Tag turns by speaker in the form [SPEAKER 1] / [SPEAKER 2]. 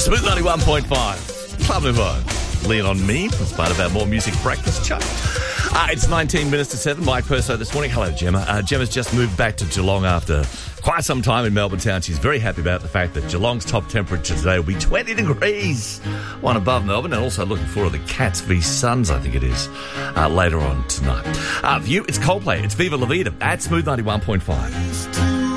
[SPEAKER 1] Smooth 91.5. Club Nouveau. Lean on me as part of our More Music Breakfast show. It's 19 minutes to 7. Mike Perso this morning. Hello, Gemma. Gemma's just moved back to Geelong after quite some time in Melbourne town. She's very happy about the fact that Geelong's top temperature today will be 20 degrees, one above Melbourne, and also looking forward to the Cats v Suns, I think it is, later on tonight. For you, it's Coldplay. It's Viva La Vida at Smooth 91.5.